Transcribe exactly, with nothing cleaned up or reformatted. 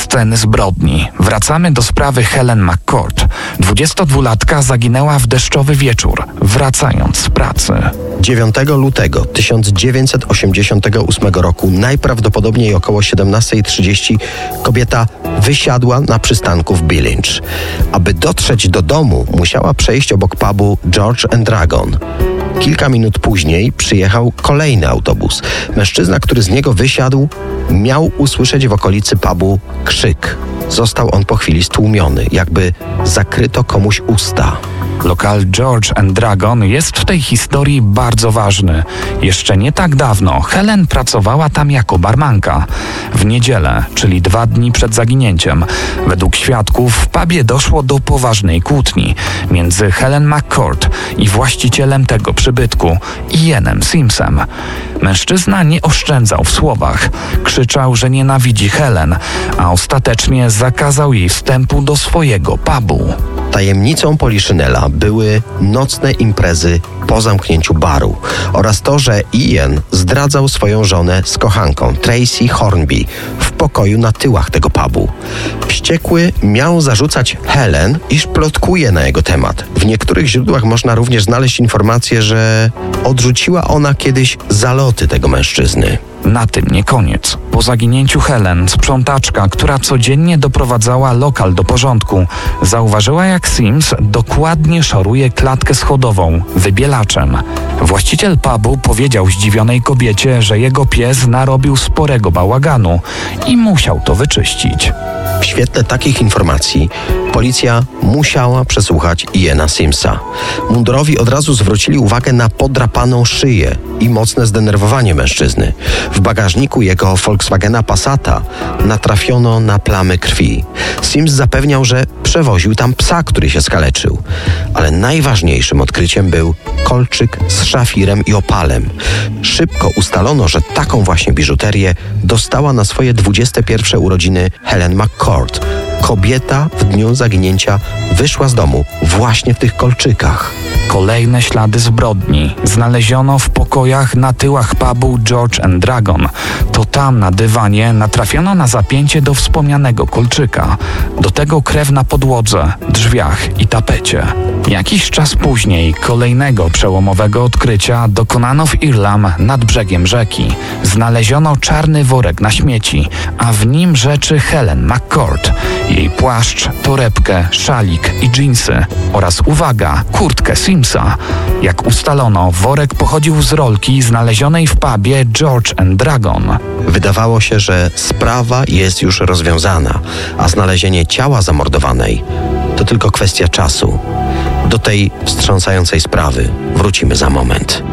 Sceny zbrodni. Wracamy do sprawy Helen McCord. dwudziestodwulatka zaginęła w deszczowy wieczór, wracając z pracy. dziewiątego lutego tysiąc dziewięćset osiemdziesiątego ósmego roku, najprawdopodobniej około siedemnasta trzydzieści, kobieta wysiadła na przystanku w Billinge. Aby dotrzeć do domu, musiała przejść obok pubu George and Dragon. Kilka minut później przyjechał kolejny autobus. Mężczyzna, który z niego wysiadł, miał usłyszeć w okolicy pubu krzyk. Został on po chwili stłumiony, jakby zakryto komuś usta. Lokal George and Dragon jest w tej historii bardzo ważny. Jeszcze nie tak dawno Helen pracowała tam jako barmanka. W niedzielę, czyli dwa dni przed zaginięciem, według świadków w pubie doszło do poważnej kłótni między Helen McCord i właścicielem tego przybytku, Ianem Simsem. Mężczyzna nie oszczędzał w słowach. Krzyczał, że nienawidzi Helen, a ostatecznie zakazał jej wstępu do swojego pubu. Tajemnicą Poliszynela były nocne imprezy po zamknięciu baru oraz to, że Ian zdradzał swoją żonę z kochanką Tracy Hornby w pokoju na tyłach tego pubu. Wściekły miał zarzucać Helen, iż plotkuje na jego temat. W niektórych źródłach można również znaleźć informację, że odrzuciła ona kiedyś zaloty tego mężczyzny. Na tym nie koniec. Po zaginięciu Helen, sprzątaczka, która codziennie doprowadzała lokal do porządku, zauważyła, jak Sims dokładnie szoruje klatkę schodową wybielaczem. Właściciel pubu powiedział zdziwionej kobiecie, że jego pies narobił sporego bałaganu i musiał to wyczyścić. W świetle takich informacji policja musiała przesłuchać Iana Simsa. Mundurowi od razu zwrócili uwagę na podrapaną szyję i mocne zdenerwowanie mężczyzny. W bagażniku jego Volkswagena Passata natrafiono na plamy krwi. Sims zapewniał, że przewoził tam psa, który się skaleczył. Ale najważniejszym odkryciem był kolczyk z szafirem i opalem. Szybko ustalono, że taką właśnie biżuterię dostała na swoje dwudzieste pierwsze urodziny Helen McCord. Kobieta w dniu zaginięcia wyszła z domu właśnie w tych kolczykach. Kolejne ślady zbrodni znaleziono w pokojach na tyłach pubu George and Dragon. To tam na dywanie natrafiono na zapięcie do wspomnianego kolczyka. Do tego krew na podłodze, drzwiach i tapecie. Jakiś czas później kolejnego przełomowego odkrycia dokonano w Irlam nad brzegiem rzeki. Znaleziono czarny worek na śmieci, a w nim rzeczy Helen McCord. Jej płaszcz, torebkę, szalik i dżinsy oraz, uwaga, kurtkę Simsa. Jak ustalono, worek pochodził z rolki znalezionej w pubie George and Dragon. Wydawało się, że sprawa jest już rozwiązana, a znalezienie ciała zamordowanej to tylko kwestia czasu. Do tej wstrząsającej sprawy wrócimy za moment.